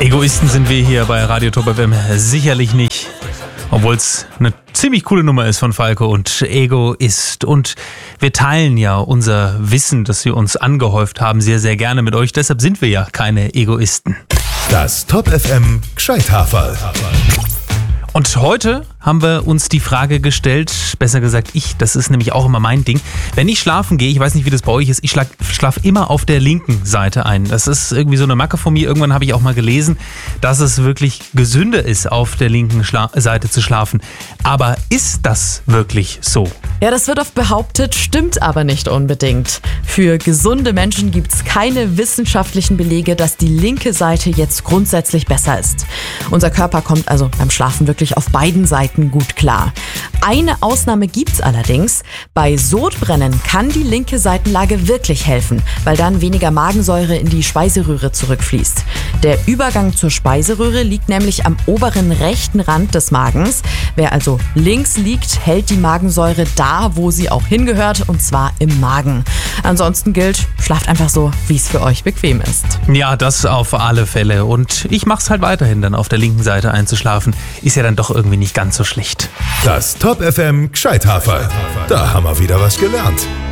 Egoisten sind wir hier bei Radio Top FM sicherlich nicht. Obwohl es eine ziemlich coole Nummer ist von Falco und Egoist. Und wir teilen ja unser Wissen, das wir uns angehäuft haben, sehr, sehr gerne mit euch. Deshalb sind wir ja keine Egoisten. Das Top FM Gscheithaferl. Und heute haben wir uns die Frage gestellt, besser gesagt das ist nämlich auch immer mein Ding. Wenn ich schlafen gehe, ich weiß nicht, wie das bei euch ist, ich schlafe immer auf der linken Seite ein. Das ist irgendwie so eine Macke von mir. Irgendwann habe ich auch mal gelesen, dass es wirklich gesünder ist, auf der linken Seite zu schlafen. Aber ist das wirklich so? Ja, das wird oft behauptet, stimmt aber nicht unbedingt. Für gesunde Menschen gibt es keine wissenschaftlichen Belege, dass die linke Seite jetzt grundsätzlich besser ist. Unser Körper kommt also beim Schlafen wirklich auf beiden Seiten gut klar. Eine Ausnahme gibt's allerdings. Bei Sodbrennen kann die linke Seitenlage wirklich helfen, weil dann weniger Magensäure in die Speiseröhre zurückfließt. Der Übergang zur Speiseröhre liegt nämlich am oberen rechten Rand des Magens. Wer also links liegt, hält die Magensäure da, wo sie auch hingehört, und zwar im Magen. Ansonsten gilt, schlaft einfach so, wie es für euch bequem ist. Ja, das auf alle Fälle. Und ich mach's halt weiterhin, dann auf der linken Seite einzuschlafen. Ist ja dann doch irgendwie nicht ganz so schlecht. Das Top FM Gscheithaferl. Da haben wir wieder was gelernt.